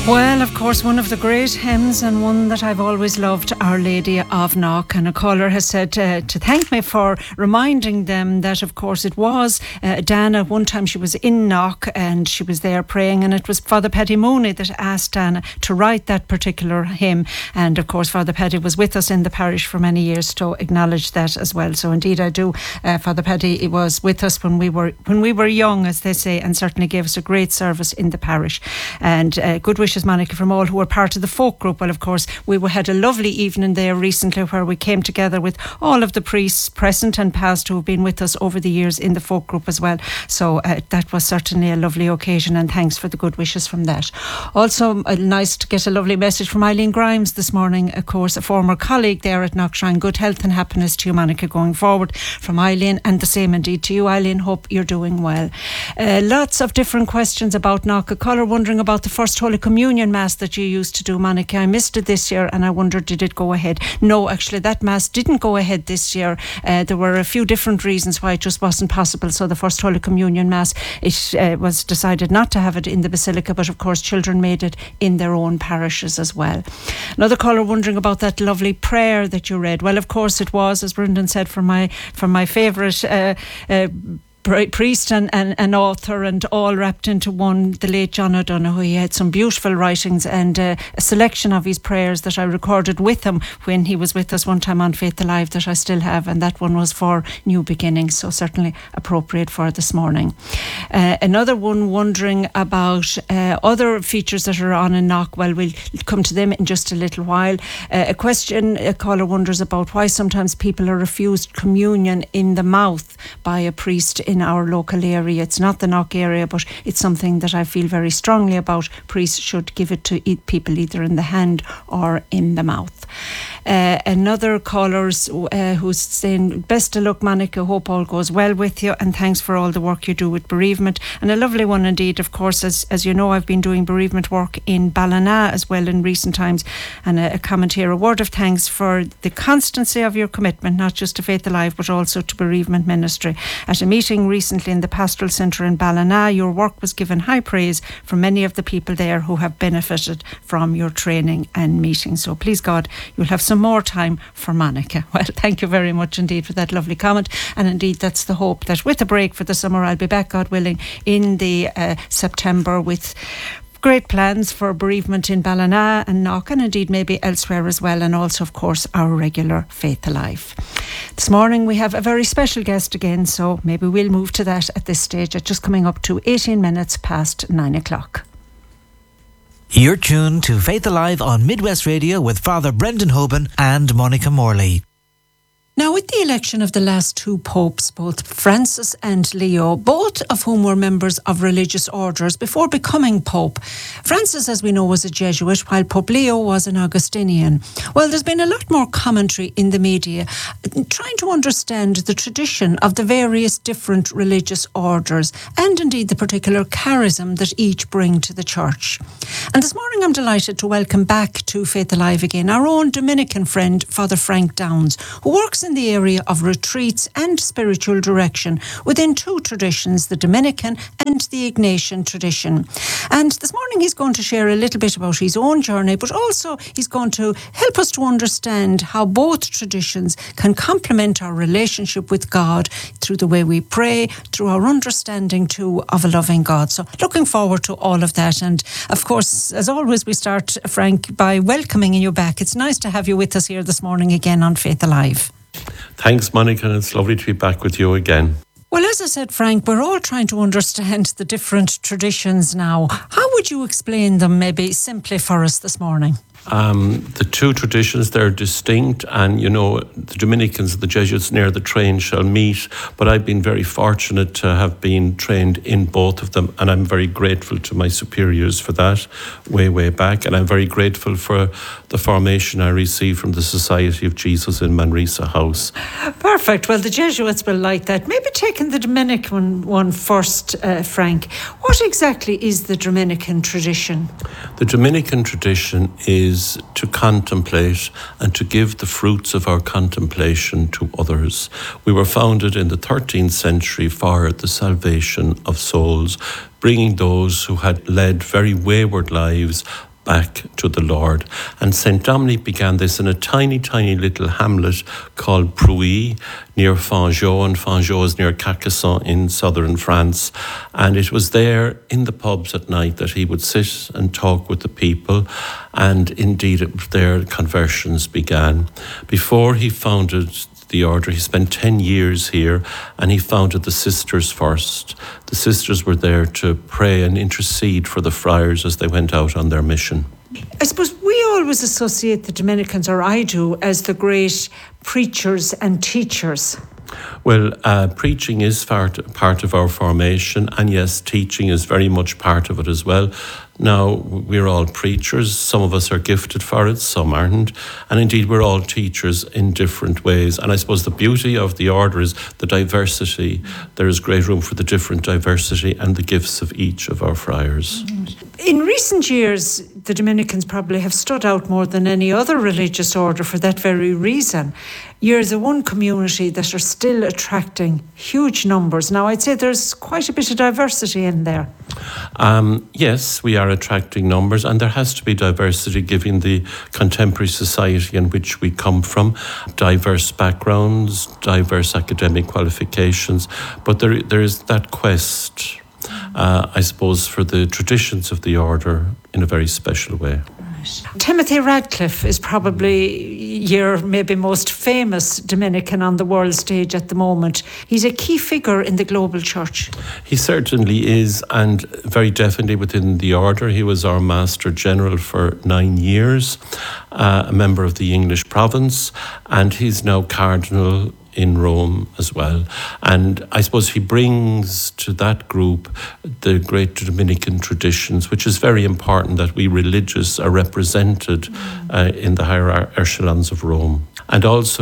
Well, of course, one of the great hymns and one that I've always loved, Our Lady of Knock. And a caller has said to thank me for reminding them that, of course, it was Dana. One time she was in Knock and she was there praying, and it was Father Paddy Mooney that asked Dana to write that particular hymn. And, of course, Father Paddy was with us in the parish for many years to acknowledge that as well. So, indeed, I do. Father Paddy was with us when we were young, as they say, and certainly gave us a great service in the parish. And good wishes, Monica, from all who were part of the folk group. Well, of course, we had a lovely evening there recently where we came together with all of the priests present and past who have been with us over the years in the folk group as well. So that was certainly a lovely occasion, and thanks for the good wishes from that. Also, nice to get a lovely message from Eileen Grimes this morning, of course, a former colleague there at Knockshrine. Good health and happiness to you, Monica, going forward, from Eileen, and the same indeed to you, Eileen. Hope you're doing well. Lots of different questions about Knock. A caller wondering about the First Holy Communion Mass that you used to do, Monica. I missed it this year and I wondered, did it go ahead? No, actually that Mass didn't go ahead this year. There were a few different reasons why it just wasn't possible. So the First Holy Communion Mass, it was decided not to have it in the Basilica, but of course children made it in their own parishes as well. Another caller wondering about that lovely prayer that you read. Well, of course it was, as Brendan said, from my favourite priest and author, and all wrapped into one, the late John O'Donoghue. He had some beautiful writings and a selection of his prayers that I recorded with him when he was with us one time on Faith Alive that I still have, and that one was for New Beginnings, so certainly appropriate for this morning. Another one wondering about other features that are on in Knock. Well, we'll come to them in just a little while. A caller wonders about why sometimes people are refused communion in the mouth by a priest in our local area. It's not the Knock area, but it's something that I feel very strongly about. Priests should give it to people either in the hand or in the mouth. Another caller who's saying, best of luck, Monica, hope all goes well with you, and thanks for all the work you do with bereavement. And a lovely one indeed, of course, as you know, I've been doing bereavement work in Ballina as well in recent times, and a comment here, a word of thanks for the constancy of your commitment, not just to Faith Alive but also to bereavement ministry. At a meeting recently in the Pastoral Centre in Ballina, your work was given high praise from many of the people there who have benefited from your training and meetings. So please God, you'll have some more time for Monica. Well, thank you very much indeed for that lovely comment, and indeed that's the hope that with a break for the summer I'll be back, God willing, in the September with great plans for bereavement in Ballina and Knock, and indeed maybe elsewhere as well, and also of course our regular Faith Alive. This morning we have a very special guest again, so maybe we'll move to that at this stage, at just coming up to 18 minutes past 9 o'clock. You're tuned to Faith Alive on Midwest Radio with Father Brendan Hoban and Monica Morley. Now, with the election of the last two popes, both Francis and Leo, both of whom were members of religious orders before becoming pope. Francis, as we know, was a Jesuit, while Pope Leo was an Augustinian. Well, there's been a lot more commentary in the media trying to understand the tradition of the various different religious orders, and indeed the particular charism that each bring to the church. And this morning I'm delighted to welcome back to Faith Alive again our own Dominican friend, Father Frank Downs, who works in the area of retreats and spiritual direction within two traditions, the Dominican and the Ignatian tradition. And this morning he's going to share a little bit about his own journey, but also he's going to help us to understand how both traditions can complement our relationship with God through the way we pray, through our understanding too of a loving God. So looking forward to all of that. And of course, as always, we start, Frank, by welcoming you back. It's nice to have you with us here this morning again on Faith Alive. Thanks, Monica, and it's lovely to be back with you again. Well, as I said, Frank, we're all trying to understand the different traditions now. How would you explain them, maybe simply for us this morning? The two traditions, they're distinct, and you know, the Dominicans and the Jesuits near the train shall meet, but I've been very fortunate to have been trained in both of them, and I'm very grateful to my superiors for that way back, and I'm very grateful for the formation I received from the Society of Jesus in Manresa House. Perfect. Well, the Jesuits will like that. Maybe taking the Dominican one first, Frank. What exactly is the Dominican tradition? The Dominican tradition is to contemplate and to give the fruits of our contemplation to others. We were founded in the 13th century for the salvation of souls, bringing those who had led very wayward lives back to the Lord. And St. Dominic began this in a tiny, tiny little hamlet called Prouilly, near Fangeau, and Fangeau is near Carcassonne in southern France. And it was there in the pubs at night that he would sit and talk with the people, and indeed it was there conversions began. Before he founded the order, he spent 10 years here, and he founded the sisters first. The sisters were there to pray and intercede for the friars as they went out on their mission. I suppose we always associate the Dominicans, or I do, as the great preachers and teachers. Well, preaching is part of our formation, and yes, teaching is very much part of it as well. Now, we're all preachers. Some of us are gifted for it, some aren't. And indeed, we're all teachers in different ways. And I suppose the beauty of the order is the diversity. There is great room for the different diversity and the gifts of each of our friars. In recent years, the Dominicans probably have stood out more than any other religious order for that very reason. You're the one community that are still attracting huge numbers. Now, I'd say there's quite a bit of diversity in there. Yes, we are attracting numbers, and there has to be diversity given the contemporary society in which we come from. Diverse backgrounds, diverse academic qualifications, but there is that quest, I suppose, for the traditions of the order in a very special way. Timothy Radcliffe is probably your maybe most famous Dominican on the world stage at the moment. He's a key figure in the global church. He certainly is, and very definitely within the order. He was our Master General for 9 years, a member of the English province, and he's now Cardinal in Rome as well. And I suppose he brings to that group the great Dominican traditions, which is very important that we religious are represented in the higher echelons of Rome. And also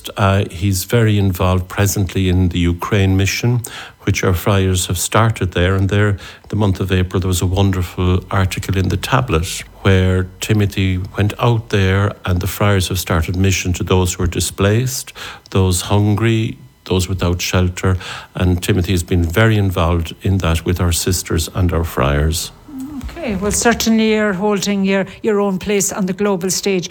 he's very involved presently in the Ukraine mission, which our friars have started there. And there, the month of April, there was a wonderful article in the Tablet where Timothy went out there, and the friars have started mission to those who are displaced, those hungry, those without shelter. And Timothy has been very involved in that with our sisters and our friars. Okay, well, certainly you're holding your own place on the global stage.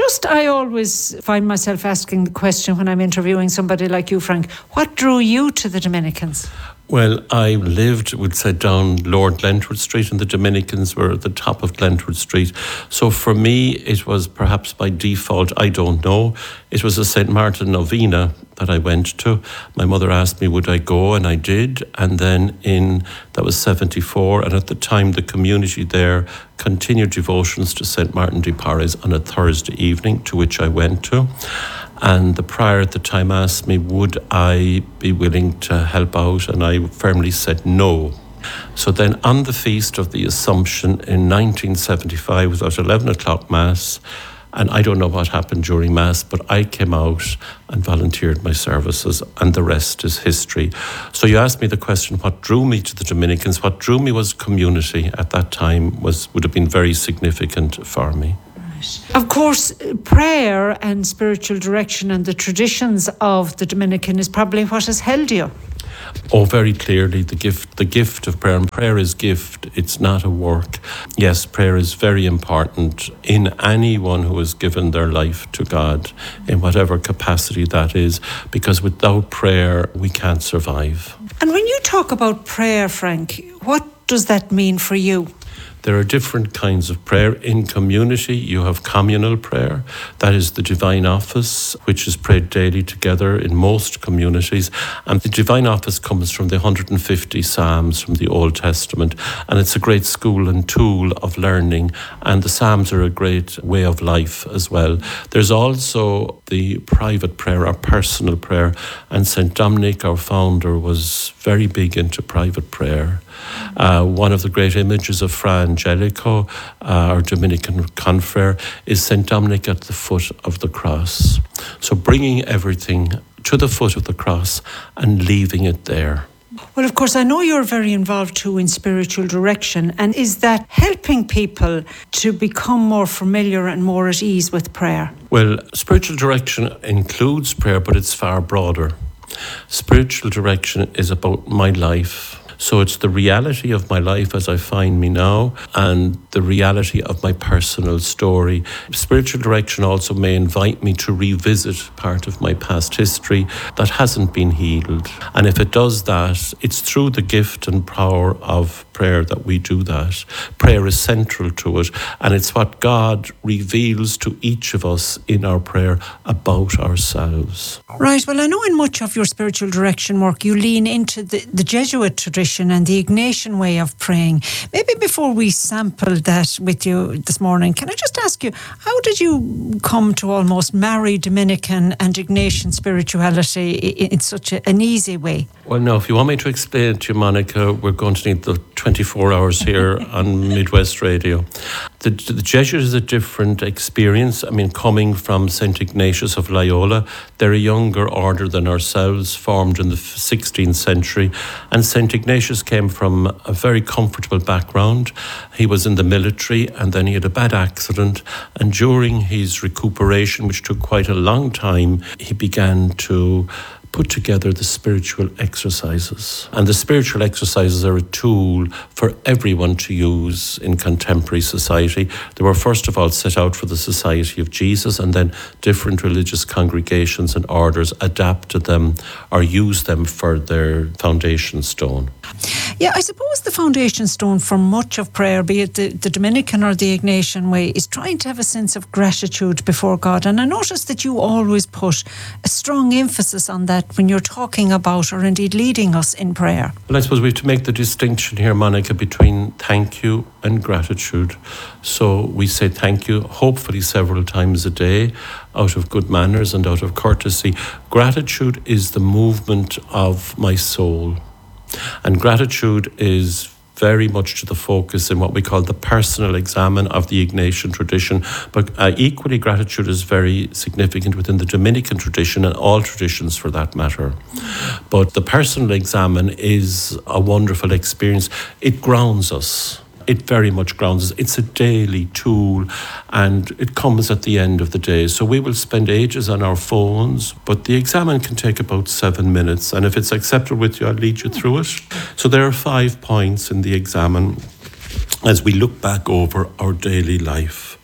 I always find myself asking the question when I'm interviewing somebody like you, Frank, what drew you to the Dominicans? Well, I would say, down Lord Glentwood Street, and the Dominicans were at the top of Glentwood Street. So for me, it was perhaps by default, I don't know. It was a St. Martin novena that I went to. My mother asked me, would I go? And I did. And then that was 74. And at the time, the community there continued devotions to St. Martin de Porres on a Thursday evening, to which I went to. And the prior at the time asked me, would I be willing to help out? And I firmly said no. So then on the Feast of the Assumption in 1975, it was at 11 o'clock Mass, and I don't know what happened during Mass, but I came out and volunteered my services, and the rest is history. So you asked me the question, what drew me to the Dominicans? What drew me was community at that time would have been very significant for me. Of course, prayer and spiritual direction and the traditions of the Dominican is probably what has held you. Oh, very clearly, the gift of prayer. And prayer is gift, it's not a work. Yes, prayer is very important in anyone who has given their life to God, in whatever capacity that is, because without prayer, we can't survive. And when you talk about prayer, Frank, what does that mean for you? There are different kinds of prayer. In community, you have communal prayer. That is the Divine Office, which is prayed daily together in most communities. And the Divine Office comes from the 150 Psalms from the Old Testament. And it's a great school and tool of learning. And the Psalms are a great way of life as well. There's also the private prayer, our personal prayer. And St. Dominic, our founder, was very big into private prayer. One of the great images of Fra Angelico, our Dominican confrere, is St. Dominic at the foot of the cross. So bringing everything to the foot of the cross and leaving it there. Well, of course, I know you're very involved too in spiritual direction. And is that helping people to become more familiar and more at ease with prayer? Well, spiritual direction includes prayer, but it's far broader. Spiritual direction is about my life. So it's the reality of my life as I find me now and the reality of my personal story. Spiritual direction also may invite me to revisit part of my past history that hasn't been healed. And if it does that, it's through the gift and power of prayer that we do that. Prayer is central to it, and it's what God reveals to each of us in our prayer about ourselves. Right, well, I know in much of your spiritual direction work you lean into the Jesuit tradition and the Ignatian way of praying. Maybe before we sample that with you this morning, can I just ask you, how did you come to almost marry Dominican and Ignatian spirituality in such an easy way? Well, no, if you want me to explain it to you, Monica, we're going to need the 24 hours here on Midwest Radio. The Jesuit is a different experience. I mean, coming from St. Ignatius of Loyola, they're a younger order than ourselves, formed in the 16th century. And St. Ignatius came from a very comfortable background. He was in the military and then he had a bad accident. And during his recuperation, which took quite a long time, he began to put together the spiritual exercises. And the spiritual exercises are a tool for everyone to use in contemporary society. They were first of all set out for the Society of Jesus, and then different religious congregations and orders adapted them or used them for their foundation stone. Yeah, I suppose the foundation stone for much of prayer, be it the Dominican or the Ignatian way, is trying to have a sense of gratitude before God. And I noticed that you always put a strong emphasis on that when you're talking about or indeed leading us in prayer. Well, I suppose we have to make the distinction here, Monica, between thank you and gratitude. So we say thank you, hopefully several times a day, out of good manners and out of courtesy. Gratitude is the movement of my soul. And gratitude is very much to the focus in what we call the personal examen of the Ignatian tradition. But equally, gratitude is very significant within the Dominican tradition and all traditions for that matter. But the personal examen is a wonderful experience. It grounds us. It very much grounds us. It's a daily tool and it comes at the end of the day. So we will spend ages on our phones, but the examen can take about 7 minutes. And if it's acceptable with you, I'll lead you through it. So there are 5 points in the examen as we look back over our daily life.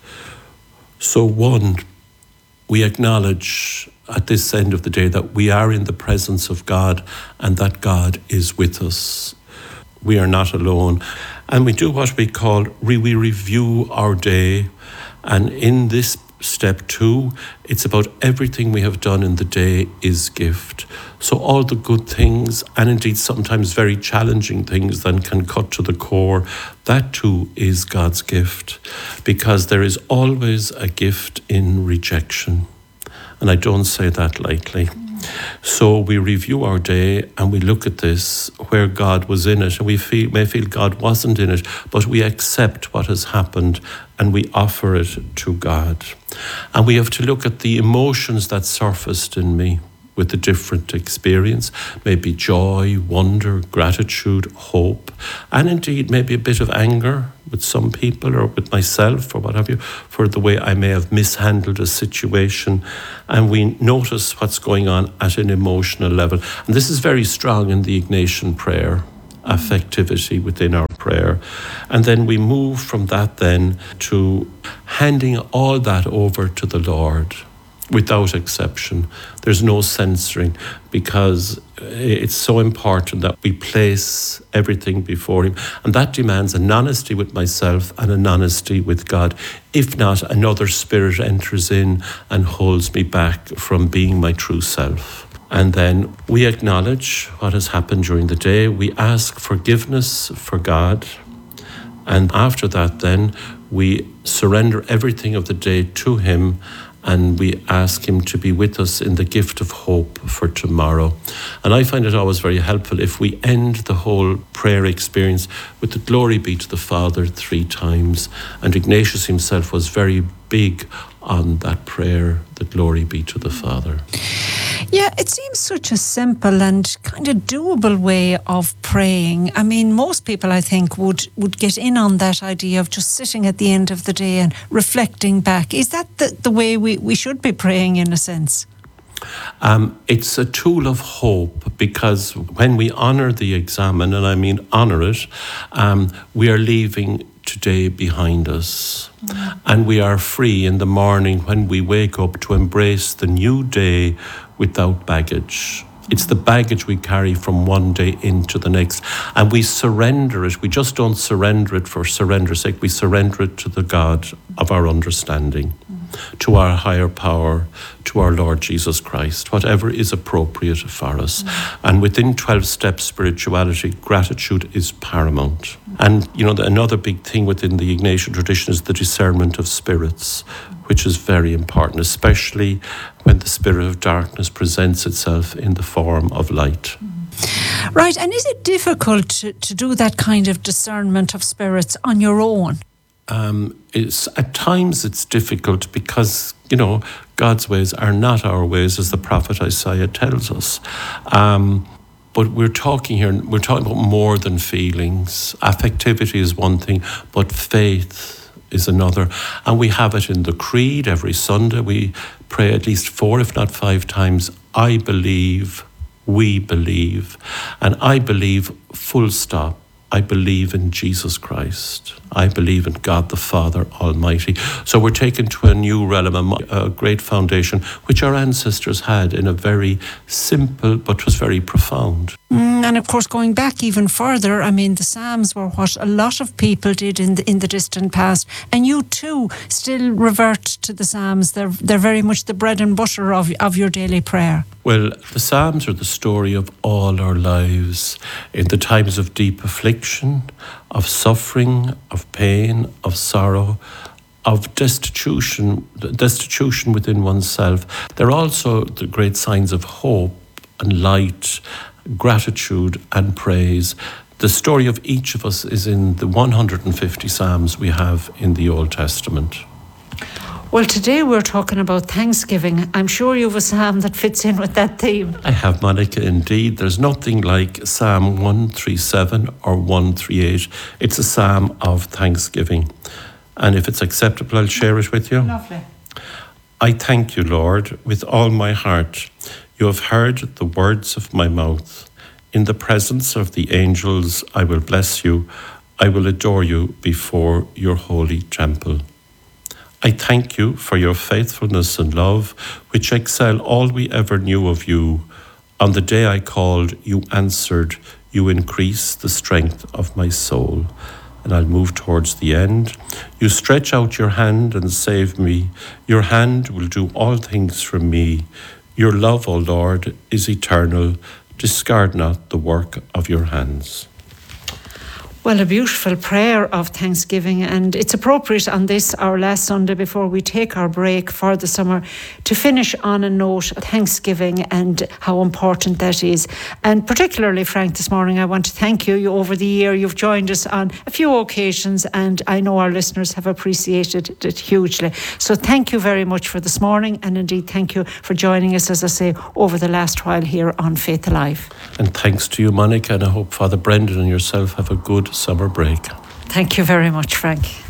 So 1, we acknowledge at this end of the day that we are in the presence of God and that God is with us. We are not alone. And we do what we call, we review our day. And in this step 2, it's about everything we have done in the day is gift. So all the good things, and indeed sometimes very challenging things that can cut to the core, that too is God's gift. Because there is always a gift in rejection. And I don't say that lightly. So we review our day and we look at this, where God was in it, and we may feel God wasn't in it, but we accept what has happened and we offer it to God. And we have to look at the emotions that surfaced in me with the different experience, maybe joy, wonder, gratitude, hope, and indeed maybe a bit of anger with some people or with myself or what have you, for the way I may have mishandled a situation. And we notice what's going on at an emotional level. And this is very strong in the Ignatian prayer, affectivity within our prayer. And then we move from that then to handing all that over to the Lord. Without exception. There's no censoring, because it's so important that we place everything before Him. And that demands an honesty with myself and an honesty with God. If not, another spirit enters in and holds me back from being my true self. And then we acknowledge what has happened during the day. We ask forgiveness for God. And after that, then, we surrender everything of the day to Him. And we ask Him to be with us in the gift of hope for tomorrow. And I find it always very helpful if we end the whole prayer experience with the glory be to the Father 3 times. And Ignatius himself was very big on that prayer, the glory be to the Father. Yeah, it seems such a simple and kind of doable way of praying. I mean, most people, I think, would get in on that idea of just sitting at the end of the day and reflecting back. Is that the way we should be praying, in a sense? It's a tool of hope, because when we honour the examen, and I mean honour it, we are leaving today behind us. And we are free in the morning when we wake up to embrace the new day without baggage. It's the baggage we carry from one day into the next. And we surrender it. We just don't surrender it for surrender's sake. We surrender it to the God of our understanding, to our higher power, to our Lord Jesus Christ, whatever is appropriate for us. And within 12-step spirituality, gratitude is paramount. And, another big thing within the Ignatian tradition is the discernment of spirits, which is very important, especially when the spirit of darkness presents itself in the form of light. Right, and is it difficult to do that kind of discernment of spirits on your own? At times it's difficult because, God's ways are not our ways, as the prophet Isaiah tells us. But we're talking about more than feelings. Affectivity is one thing, but faith is another. And we have it in the Creed every Sunday. We pray at least 4, if not 5 times, I believe, we believe. And I believe, full stop. I believe in Jesus Christ. I believe in God the Father Almighty. So we're taken to a new realm, a great foundation, which our ancestors had in a very simple but was very profound. And of course, going back even further, the Psalms were what a lot of people did in the distant past. And you too still revert to the Psalms. They're very much the bread and butter of your daily prayer. Well, the Psalms are the story of all our lives, in the times of deep affliction, of suffering, of pain, of sorrow, of destitution within oneself. They're also the great signs of hope and light, gratitude and praise. The story of each of us is in the 150 Psalms we have in the Old Testament. Well, today we're talking about Thanksgiving. I'm sure you have a psalm that fits in with that theme. I have, Monica, indeed. There's nothing like Psalm 137 or 138. It's a psalm of thanksgiving. And if it's acceptable, I'll share it with you. Lovely. I thank you, Lord, with all my heart. You have heard the words of my mouth. In the presence of the angels, I will bless you. I will adore you before your holy temple. I thank you for your faithfulness and love, which excel all we ever knew of you. On the day I called, you answered. You increased the strength of my soul. And I'll move towards the end. You stretch out your hand and save me. Your hand will do all things for me. Your love, O Lord, is eternal. Discard not the work of your hands. Well, a beautiful prayer of thanksgiving, and it's appropriate on this, our last Sunday before we take our break for the summer, to finish on a note of thanksgiving and how important that is. And particularly, Frank, this morning I want to thank you. Over the year you've joined us on a few occasions, and I know our listeners have appreciated it hugely. So thank you very much for this morning, and indeed thank you for joining us, as I say, over the last while here on Faith Alive. And thanks to you, Monica, and I hope Father Brendan and yourself have a good summer break. Thank you very much, Frank.